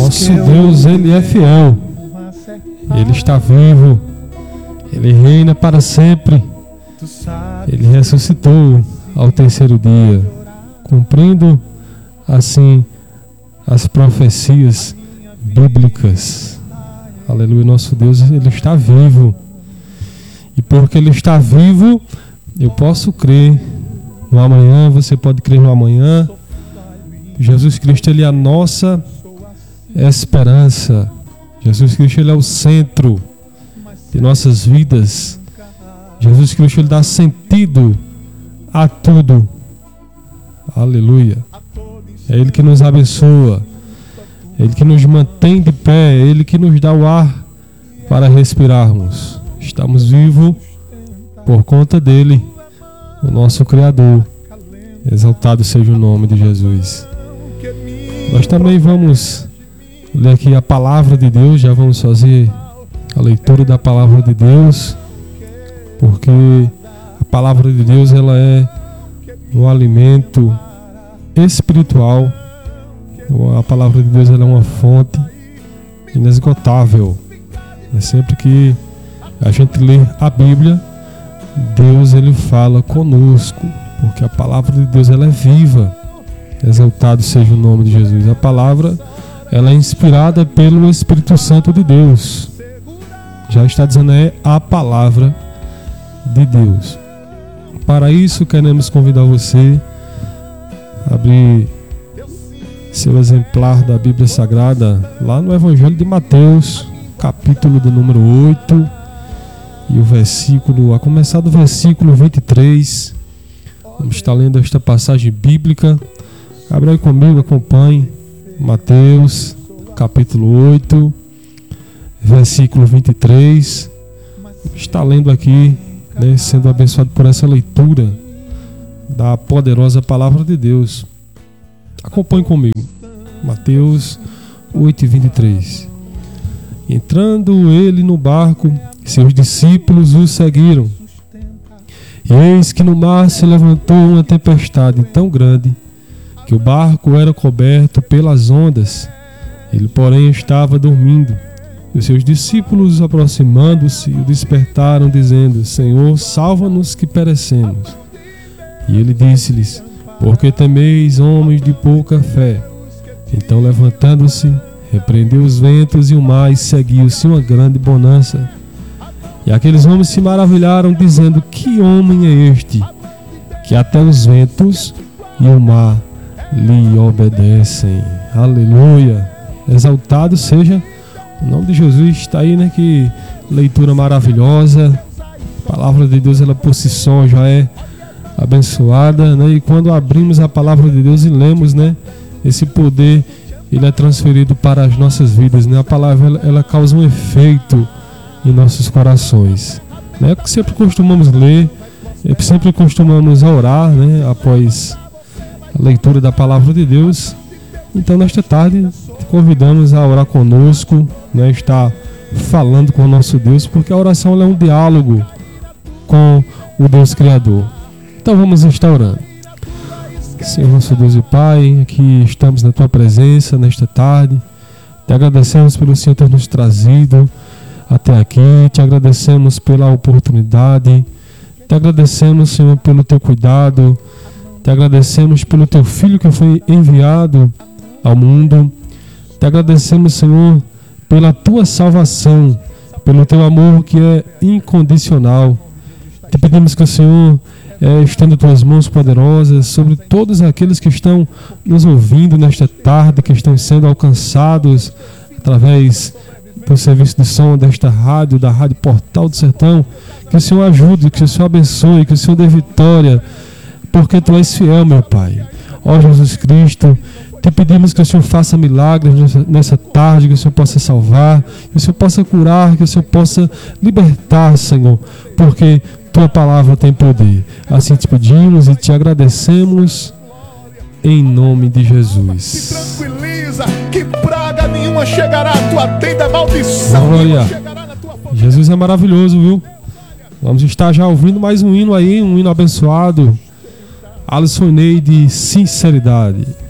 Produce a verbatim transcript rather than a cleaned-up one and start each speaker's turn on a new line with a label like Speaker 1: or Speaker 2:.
Speaker 1: Nosso Deus, Ele é fiel. Ele está vivo. Ele reina para sempre. Ele ressuscitou ao terceiro dia, cumprindo assim as profecias bíblicas. Aleluia, nosso Deus, Ele está vivo. E porque Ele está vivo, eu posso crer no amanhã, você pode crer no amanhã. Jesus Cristo, Ele é a nossa esperança. Jesus Cristo, Ele é o centro de nossas vidas. Jesus Cristo, Ele dá sentido a tudo. Aleluia. É Ele que nos abençoa. É Ele que nos mantém de pé. É Ele que nos dá o ar para respirarmos. Estamos vivos por conta dEle, o nosso Criador. Exaltado seja o nome de Jesus. Nós também vamos ler aqui a palavra de Deus. Já vamos fazer a leitura da palavra de Deus, porque a palavra de Deus, ela é um alimento espiritual. A palavra de Deus, ela é uma fonte inesgotável. É sempre que a gente lê a Bíblia, Deus, Ele fala conosco, porque a palavra de Deus, ela é viva. Exaltado seja o nome de Jesus. A palavra, ela é inspirada pelo Espírito Santo de Deus. Já está dizendo, é a palavra de Deus. Para isso, queremos convidar você a abrir seu exemplar da Bíblia Sagrada lá no Evangelho de Mateus, capítulo de número oito, e o versículo, a começar do versículo vinte e três. Vamos estar lendo esta passagem bíblica. Abra aí comigo, acompanhe. Mateus, capítulo oito, versículo vinte e três. Está lendo aqui, né, sendo abençoado por essa leitura da poderosa palavra de Deus. Acompanhe comigo. Mateus oito, vinte e três. Entrando ele no barco, seus discípulos o seguiram. E eis que no mar se levantou uma tempestade tão grande que o barco era coberto pelas ondas. Ele, porém, estava dormindo. E os seus discípulos, aproximando-se, o despertaram, dizendo: Senhor, salva-nos que perecemos. E ele disse-lhes: Por que temeis, homens de pouca fé? Então, levantando-se, repreendeu os ventos e o mar, e seguiu-se uma grande bonança. E aqueles homens se maravilharam, dizendo: Que homem é este, que até os ventos e o mar lhe obedecem? Aleluia! Exaltado seja o nome de Jesus. Está aí, né? Que leitura maravilhosa. A palavra de Deus, ela por si só já é abençoada, né? E quando abrimos a palavra de Deus e lemos, né, esse poder, ele é transferido para as nossas vidas, né? A palavra, ela, ela causa um efeito em nossos corações, né? Sempre costumamos ler, sempre costumamos orar, né, após a leitura da palavra de Deus. Então, nesta tarde, te convidamos a orar conosco, né, estar falando com o nosso Deus, porque a oração, ela é um diálogo com o Deus Criador. Então, vamos estar orando. Senhor, nosso Deus e Pai, aqui estamos na Tua presença nesta tarde. Te agradecemos pelo Senhor ter nos trazido até aqui. Te agradecemos pela oportunidade. Te agradecemos, Senhor, pelo Teu cuidado. Te agradecemos pelo Teu Filho que foi enviado ao mundo. Te agradecemos, Senhor, pela Tua salvação, pelo Teu amor que é incondicional. Te pedimos que o Senhor é, estenda Tuas mãos poderosas sobre todos aqueles que estão nos ouvindo nesta tarde, que estão sendo alcançados através do serviço de som desta rádio, da Rádio Portal do Sertão. Que o Senhor ajude, que o Senhor abençoe, que o Senhor dê vitória, porque Tu és fiel, meu Pai. Ó Jesus Cristo, te pedimos que o Senhor faça milagres nessa, nessa tarde, que o Senhor possa salvar, que o Senhor possa curar, que o Senhor possa libertar, Senhor, porque Tua palavra tem poder. Assim te pedimos e te agradecemos em nome de Jesus.
Speaker 2: Se tranquiliza, que praga nenhuma chegará à tua tenda, maldição
Speaker 1: Glória.
Speaker 2: nenhuma chegará na tua família.
Speaker 1: Jesus é maravilhoso, viu? Vamos estar já ouvindo mais um hino aí, um hino abençoado. Alisson Ney de Sinceridade.